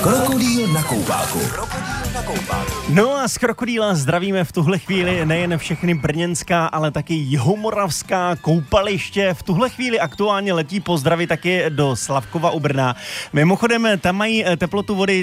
Krokodýl na koupáku. No a z krokodýla zdravíme v tuhle chvíli nejen všechny brněnská, ale taky jihomoravská koupaliště. V tuhle chvíli aktuálně letí pozdravy taky do Slavkova u Brna. Mimochodem, tam mají teplotu vody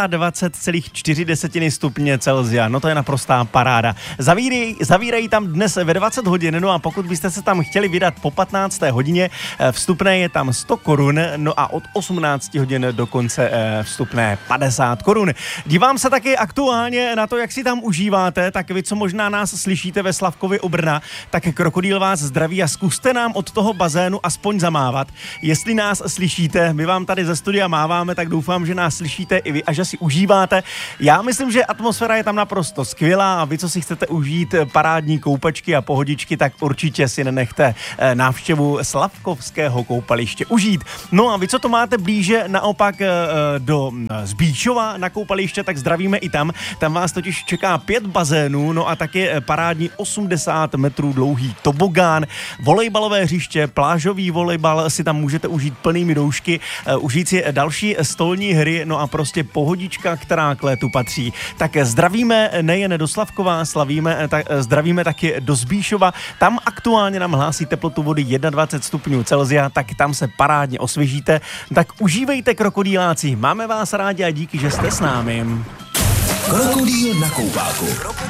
23,4 stupně Celsia. No to je naprostá paráda. Zavírají tam dnes ve 20 hodin, no a pokud byste se tam chtěli vydat po 15. hodině, vstupné je tam 100 korun, no a od 18 hodin dokonce vstupné 50 korun. Dívám se taky aktuálně na to, jak si tam užíváte, tak vy, co možná nás slyšíte ve Slavkově u Brna, tak Krokodýl vás zdraví a zkuste nám od toho bazénu aspoň zamávat. Jestli nás slyšíte, my vám tady ze studia máváme, tak doufám, že nás slyšíte i vy a že si užíváte. Já myslím, že atmosféra je tam naprosto skvělá a vy, co si chcete užít parádní koupačky a pohodičky, tak určitě si nenechte návštěvu Slavkovského koupaliště užít. No a vy, co to máte blíže naopak do Zbíšova na koupaliště, tak zdravíme i tam. Tam vás totiž čeká 5 bazénů, no a taky parádní 80 metrů dlouhý tobogán, volejbalové hřiště, plážový volejbal si tam můžete užít plnými doušky, užít si další stolní hry, no a prostě pohodička, která k létu patří. Tak zdravíme nejen do Slavkova, zdravíme taky do Zbíšova. Tam aktuálně nám hlásí teplotu vody 21 stupňů Celsia, tak tam se parádně osvěžíte. Tak užívejte, krokodýláci, máme vás rádi a díky, že jste s námi. Krokodýl na koupáku.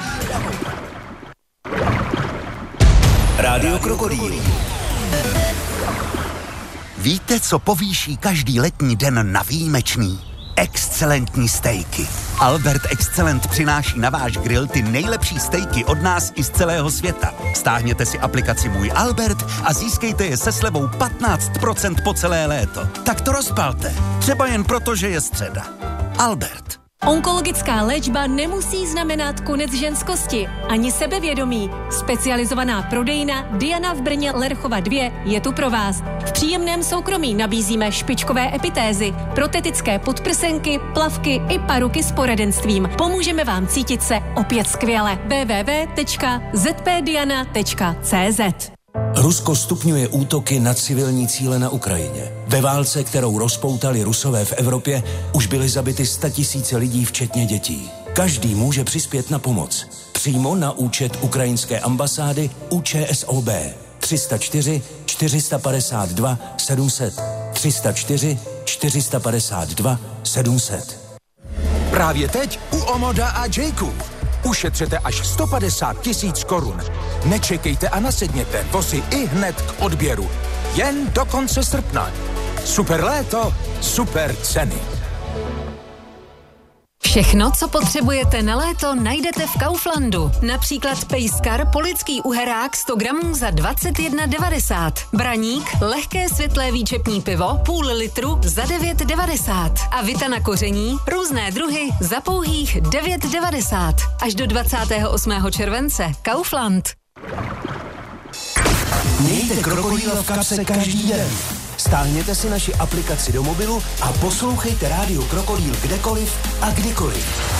Rádio Krokodýl. Víte, co povýší každý letní den na výjimečný? Excelentní stejky. Albert Excellent přináší na váš grill ty nejlepší stejky od nás i z celého světa. Stáhněte si aplikaci Můj Albert a získejte je se slevou 15% po celé léto. Tak to rozpalte. Třeba jen proto, že je středa. Albert. Onkologická léčba nemusí znamenat konec ženskosti, ani sebevědomí. Specializovaná prodejna Diana v Brně Lerchova 2 je tu pro vás. V příjemném soukromí nabízíme špičkové epitézy, protetické podprsenky, plavky i paruky s poradenstvím. Pomůžeme vám cítit se opět skvěle. www.zpdiana.cz. Rusko stupňuje útoky na civilní cíle na Ukrajině. Ve válce, kterou rozpoutali Rusové v Evropě, už byly zabity 100 000 lidí, včetně dětí. Každý může přispět na pomoc. Přímo na účet ukrajinské ambasády ČSOB 304 452 700 304 452 700. Právě teď u Omoda a Jayku. Ušetřete až 150 000 korun. Nečekejte a nasedněte, vozy i hned k odběru. Jen do konce srpna. Super léto, super ceny. Všechno, co potřebujete na léto, najdete v Kauflandu. Například pejskar polický uherák 100 gramů za 21,90. Braník, lehké světlé výčepní pivo, půl litru za 9,90. A vita na koření, různé druhy za pouhých 9,90. Až do 28. července. Kaufland. Mějte Krokodýla v kapse každý den. Stáhněte si naši aplikaci do mobilu a poslouchejte Rádio Krokodýl kdekoliv a kdykoliv.